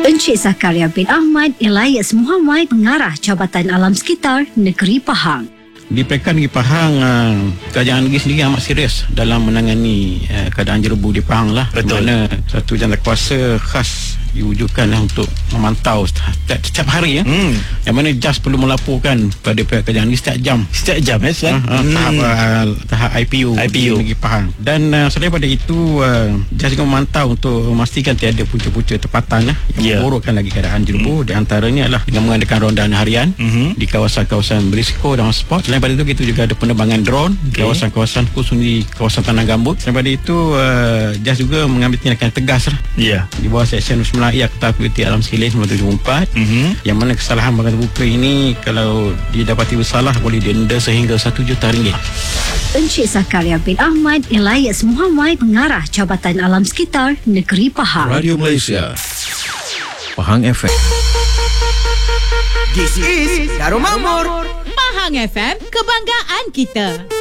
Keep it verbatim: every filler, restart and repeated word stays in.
Encik Zakaria bin Ahmad Elias Muhammad, Pengarah Jabatan Alam Sekitar Negeri Pahang. Di Pekan Negeri Pahang, uh, kerajaan negeri sendiri amat serius dalam menangani uh, keadaan jerebu di Pahang lah. Betul. Di mana satu jawatan khas diwujudkan lah untuk memantau setiap, setiap hari ya. Hmm. Yang mana J A S perlu melaporkan pada pihak kerajaan negeri setiap jam. Setiap jam ya, Selain? Uh, uh, hmm. tahap, uh, tahap I P U, I P U di Negeri Pahang. Dan uh, selain daripada itu, uh, J A S juga memantau untuk memastikan tiada punca-punca tempatan lah, yang yeah. memburukkan lagi keadaan jerebu. Hmm. Di antaranya adalah dengan mengadakan rondaan harian hmm. di kawasan-kawasan berisiko dan hotspot. Selain daripada itu, kita juga ada penerbangan drone okay. di kawasan-kawasan khusus di kawasan tanah gambut. Selain daripada itu, uh, J A S juga mengambil tindakan tegas lah. Yeah. Di bawah Seksyen sembilan I Akta Kualiti Alam Sekeliling sembilan tujuh empat, mm-hmm. yang mana kesalahan bagan terbuka ini kalau didapati bersalah boleh denda sehingga satu juta ringgit. Encik Zakaria bin Ahmad Elias Muhammad, Pengarah Jabatan Alam Sekitar Negeri Pahang. Radio Malaysia, Pahang F M. This is Darul Makmur. Pahang F M, kebanggaan kita.